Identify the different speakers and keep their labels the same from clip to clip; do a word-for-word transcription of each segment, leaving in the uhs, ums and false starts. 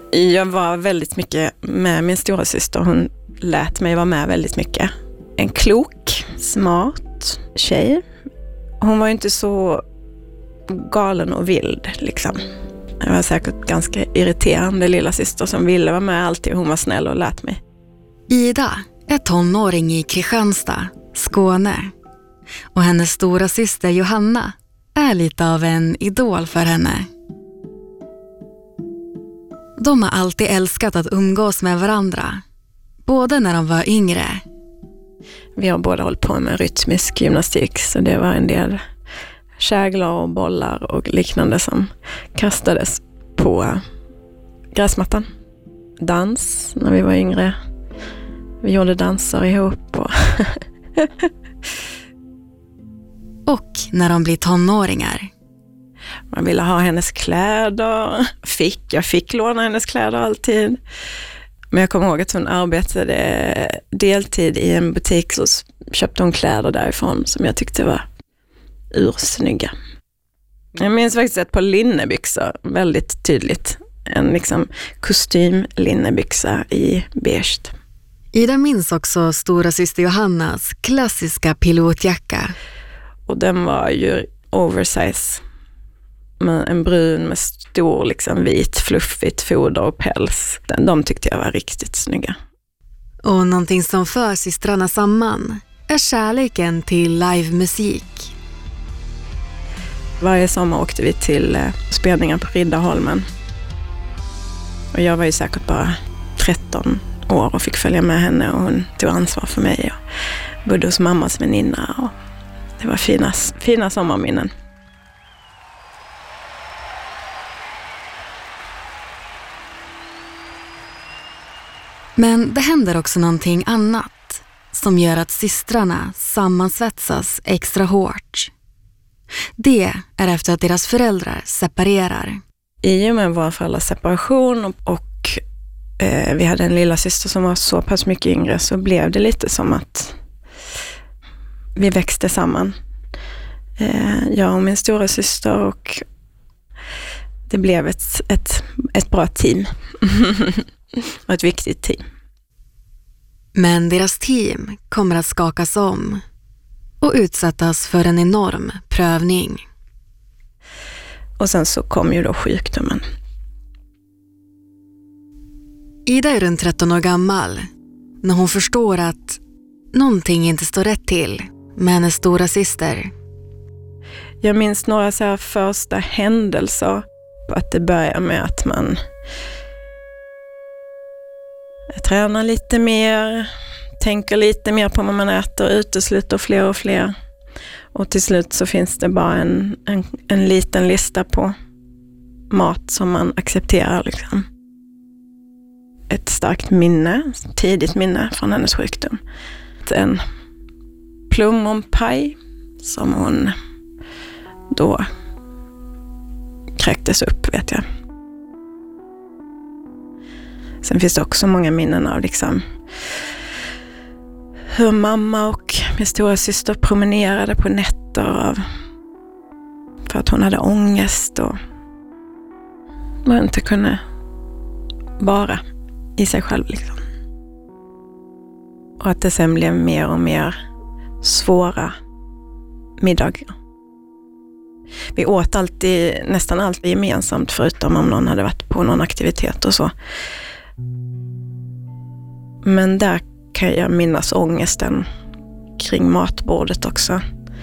Speaker 1: Jag var väldigt mycket med min stora syster. Hon lät mig vara med väldigt mycket. En klok, smart tjej. Hon var ju inte så galen och vild liksom. Jag var säkert ganska irriterande lilla syster som ville vara med alltid. Hon var snäll och lät mig.
Speaker 2: Ida är tonåring i Kristianstad, Skåne. Och hennes stora syster Johanna är lite av en idol för henne. De har alltid älskat att umgås med varandra. Både när de var yngre.
Speaker 1: Vi har båda hållit på med rytmisk gymnastik, så det var en del käglar och bollar och liknande som kastades på gräsmattan. Dans när vi var yngre. Vi gjorde danser ihop. Och,
Speaker 2: och när de blir tonåringar.
Speaker 1: Man ville ha hennes kläder. Fick, jag fick låna hennes kläder alltid. Men jag kommer ihåg att hon arbetade deltid i en butik, så köpte hon kläder därifrån som jag tyckte var ursnygga. Jag minns faktiskt ett par linnebyxor väldigt tydligt. En liksom kostym linnebyxa i beige.
Speaker 2: Ida minns också stora syster Johannas klassiska pilotjacka.
Speaker 1: Och den var ju oversize. Med en brun med stor liksom vit fluffigt foder och päls. Den, de tyckte jag var riktigt snygga.
Speaker 2: Och någonting som för systrarna samman är kärleken till livemusik.
Speaker 1: Varje sommar åkte vi till spelningar på Riddarholmen. Och jag var ju säkert bara tretton år och fick följa med henne, och hon tog ansvar för mig och bodde hos mammas väninna. Och det var fina, fina sommarminnen.
Speaker 2: Men det händer också någonting annat som gör att systrarna sammansvetsas extra hårt. Det är efter att deras föräldrar separerar.
Speaker 1: I och med våra föräldrars separation och, och eh, vi hade en lilla syster som var så pass mycket yngre, så blev det lite som att vi växte samman. Eh, jag och min stora syster, och det blev ett, ett, ett bra team. Och ett viktigt team.
Speaker 2: Men deras team kommer att skakas om och utsättas för en enorm prövning.
Speaker 1: Och sen så kom ju då sjukdomen.
Speaker 2: Ida är runt tretton år gammal när hon förstår att någonting inte står rätt till med hennes stora syster.
Speaker 1: Jag minns några så här första händelser. Att det börjar med att man tränar lite mer, tänker lite mer på vad man äter, utesluter fler och fler. Och till slut så finns det bara en, en, en liten lista på mat som man accepterar. Liksom. Ett starkt minne, tidigt minne från hennes sjukdom. En plommonpaj som hon då kräktes upp, vet jag. Sen finns det också många minnen av liksom hur mamma och min stora syster promenerade på nätter av, för att hon hade ångest och man inte kunde vara i sig själv. Liksom. Och att det sen blev mer och mer svåra middagar. Vi åt alltid, nästan alltid gemensamt, förutom om någon hade varit på någon aktivitet och så. Men där kan jag minnas ångesten kring matbordet också.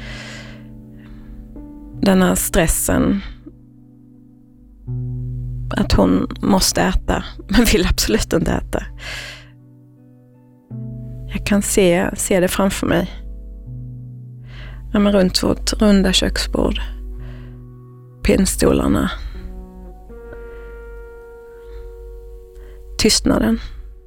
Speaker 1: Den här stressen att hon måste äta men vill absolut inte äta. Jag kan se, se det framför mig. Ja, men runt vårt runda köksbord. Pinnstolarna. Tystnaden.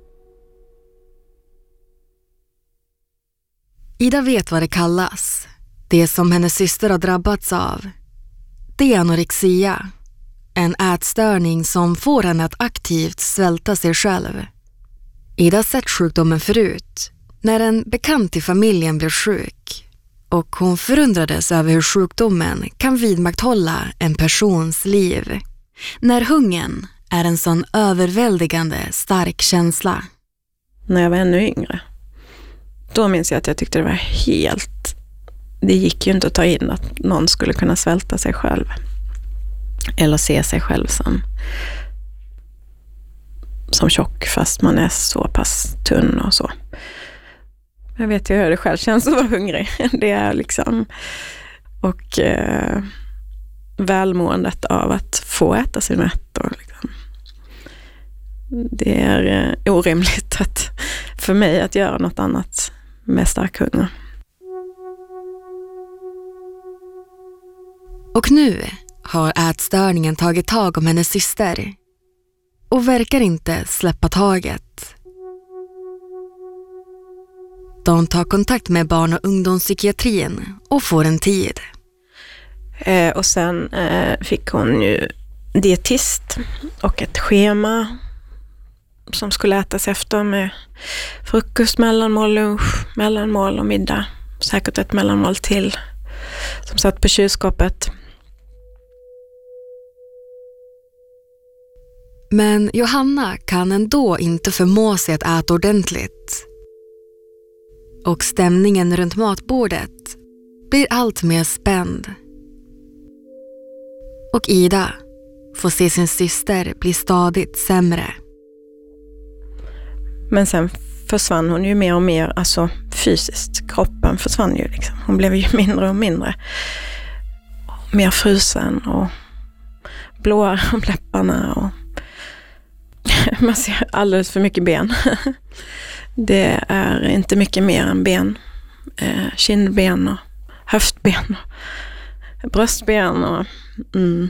Speaker 2: Ida vet vad det kallas. Det som hennes syster har drabbats av. Det är anorexia. En ätstörning som får henne att aktivt svälta sig själv. Ida har sett sjukdomen förut. När en bekant i familjen blev sjuk. Och hon förundrades över hur sjukdomen kan vidmakthålla en persons liv. När hungern är en sån överväldigande stark känsla.
Speaker 1: När jag var ännu yngre, då minns jag att jag tyckte det var helt... Det gick ju inte att ta in att någon skulle kunna svälta sig själv. Eller se sig själv som, som tjock fast man är så pass tunn och så. Jag vet ju hur det själv känns att vara hungrig. Det är liksom... Och eh, välmåendet av att få äta sin rätt. Och liksom, det är eh, orimligt att, för mig att göra något annat med stark hunger.
Speaker 2: Och nu har ätstörningen tagit tag om hennes syster och verkar inte släppa taget. De tar kontakt med barn- och ungdomspsykiatrin och får en tid.
Speaker 1: Eh, och sen eh, fick hon ju dietist och ett schema som skulle ätas efter med frukost, mellanmål, lunch, mellanmål och middag. Säkert ett mellanmål till som satt på kylskåpet.
Speaker 2: Men Johanna kan ändå inte förmå sig att äta ordentligt. Och stämningen runt matbordet blir allt mer spänd. Och Ida får se sin syster bli stadigt sämre.
Speaker 1: Men sen försvann hon ju mer och mer, alltså fysiskt. Kroppen försvann ju liksom. Hon blev ju mindre och mindre. Mer frusen och blåare om läpparna och man ser alldeles för mycket ben. Det är inte mycket mer än ben. Eh, kindben och höftben och bröstben. Och, mm.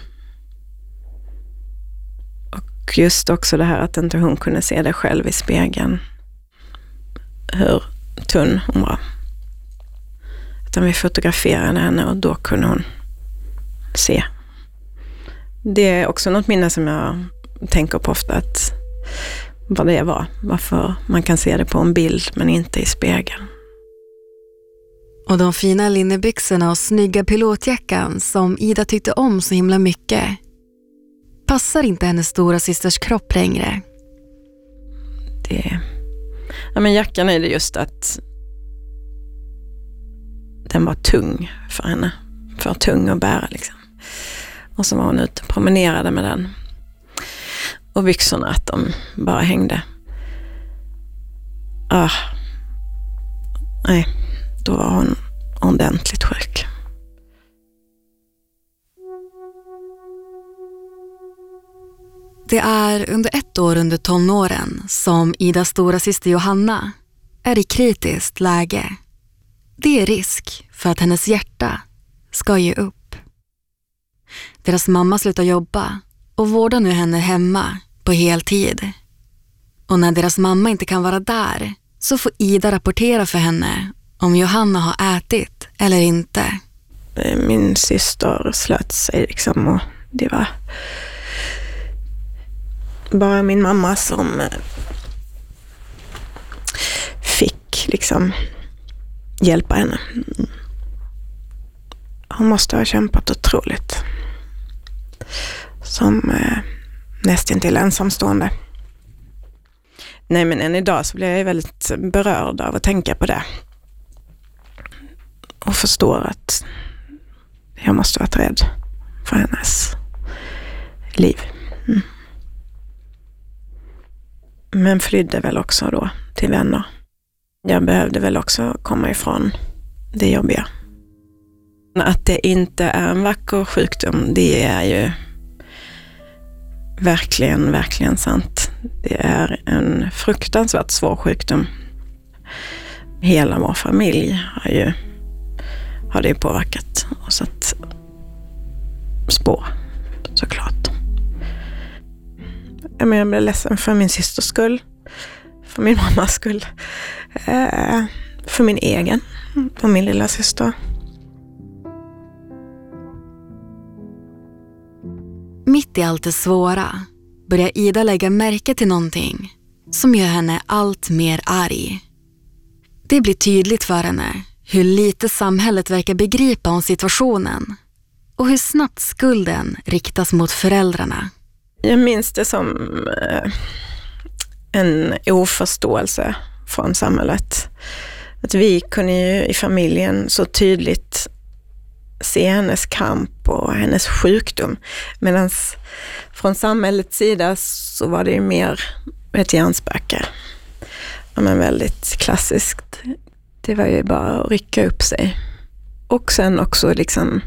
Speaker 1: och just också det här att inte hon kunde se det själv i spegeln. Hur tunn hon var. Utan vi fotograferade henne och då kunde hon se. Det är också något minne som jag tänker på ofta, att vad det var. Varför man kan se det på en bild men inte i spegeln.
Speaker 2: Och de fina linnebyxorna och snygga pilotjackan som Ida tyckte om så himla mycket passar inte hennes stora systers kropp längre.
Speaker 1: Det... Ja, men jackan är det just att den var tung för henne. För tung att bära liksom. Och så var hon ute och promenerade med den. Och byxorna, att de bara hängde. Ah. Nej, då var hon ordentligt sjuk.
Speaker 2: Det är under ett år under tonåren som Idas stora syster Johanna är i kritiskt läge. Det är risk för att hennes hjärta ska ge upp. Deras mamma slutar jobba och vårdar nu henne hemma på heltid. Och när deras mamma inte kan vara där så får Ida rapportera för henne om Johanna har ätit eller inte.
Speaker 1: Min syster slöt sig liksom och det var bara min mamma som fick liksom hjälpa henne. Hon måste ha kämpat otroligt. Som eh, nästan till ensamstående. Nej, men än idag så blir jag väldigt berörd av att tänka på det. Och förstår att jag måste vara rädd för hennes liv. Mm. Men flydde väl också då till vänner. Jag behövde väl också komma ifrån det jobbiga. Att det inte är en vacker sjukdom, det är ju verkligen, verkligen sant. Det är en fruktansvärt svår sjukdom. Hela vår familj har ju har det påverkat och satt spår, såklart. Jag blev ledsen för min systers skull, för min mammas skull, för min egen, för min lilla syster.
Speaker 2: Mitt i allt det svåra börjar Ida lägga märke till någonting som gör henne allt mer arg. Det blir tydligt för henne hur lite samhället verkar begripa om situationen och hur snabbt skulden riktas mot föräldrarna.
Speaker 1: Jag minns det som eh, en oförståelse från samhället. Att vi kunde ju i familjen så tydligt se hennes kamp och hennes sjukdom. Medan från samhällets sida så var det ju mer ett hjärnspöke. Ja, men väldigt klassiskt. Det var ju bara att rycka upp sig. Och sen också liksom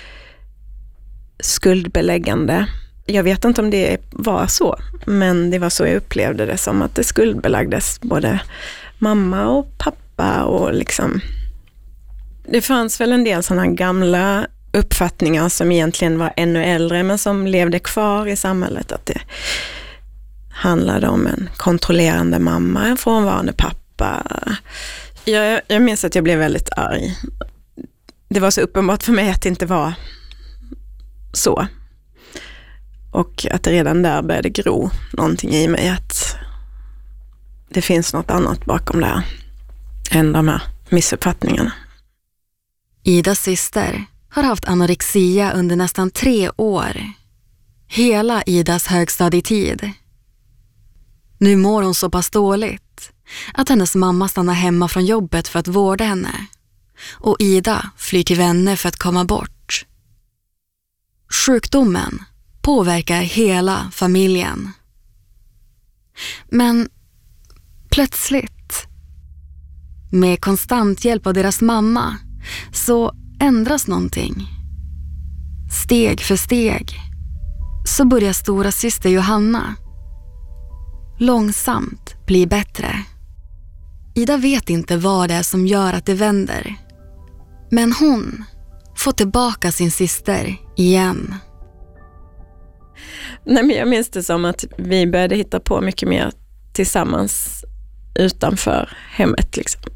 Speaker 1: skuldbeläggande. Jag vet inte om det var så, men det var så jag upplevde det, som att det skuldbelagdes både mamma och pappa och liksom. Det fanns väl en del sådana gamla uppfattningar som egentligen var ännu äldre men som levde kvar i samhället, att det handlade om en kontrollerande mamma, en frånvarande pappa. Jag, jag minns att jag blev väldigt arg. Det var så uppenbart för mig att det inte var så. Och att det redan där började gro någonting i mig, att det finns något annat bakom det här än de här missuppfattningarna.
Speaker 2: Idas syster har haft anorexia under nästan tre år. Hela Idas högstadietid. Nu mår hon så pass dåligt att hennes mamma stannar hemma från jobbet för att vårda henne. Och Ida flyr till vänner för att komma bort. Sjukdomen påverkar hela familjen. Men plötsligt, med konstant hjälp av deras mamma, så ändras någonting. Steg för steg så börjar stora syster Johanna långsamt bli bättre. Ida vet inte vad det är som gör att det vänder. Men hon får tillbaka sin syster igen.
Speaker 1: Nej, men jag minns det som att vi började hitta på mycket mer tillsammans utanför hemmet. Liksom.